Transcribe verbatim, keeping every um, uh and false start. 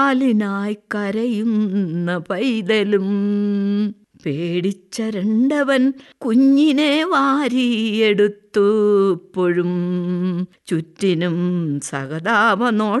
പാലിനായി കരയുന്ന പൈതലും. പേടിച്ചരണ്ടവൻ കുഞ്ഞിനെ വാരിയെടുത്തു. ഇപ്പോഴും ചുറ്റിനും സഹതാപനോ